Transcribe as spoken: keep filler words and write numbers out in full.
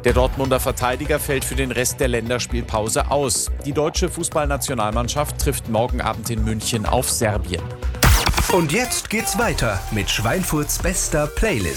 Der Dortmunder Verteidiger fällt für den Rest der Länderspielpause aus. Die deutsche Fußballnationalmannschaft trifft morgen Abend in München auf Serbien. Und jetzt geht's weiter mit Schweinfurts bester Playlist.